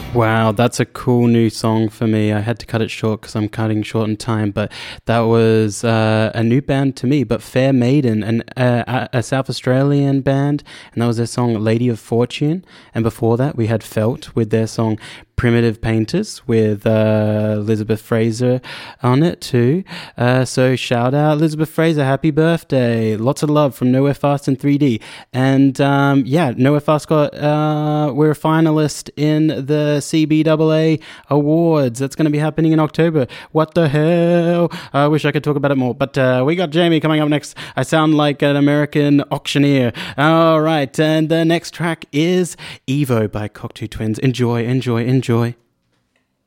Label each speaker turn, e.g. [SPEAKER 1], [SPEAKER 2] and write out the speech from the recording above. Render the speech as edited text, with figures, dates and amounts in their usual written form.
[SPEAKER 1] Wow, that's a cool new song for me. I had to cut it short because I'm cutting short in time, but that was a new band to me, but Fair Maiden, a South Australian band, and that was their song Lady of Fortune. And before that, we had Felt with their song Primitive Painters with Elizabeth Fraser on it too. So shout out Elizabeth Fraser, happy birthday. Lots of love from Nowhere Fast in 3D. And Nowhere Fast we're a finalist in the CBAA Awards. That's going to be happening in October. What the hell? I wish I could talk about it more. But we got Jamie coming up next. I sound like an American auctioneer. All right. And the next track is Evo by Cocteau Twins. Enjoy.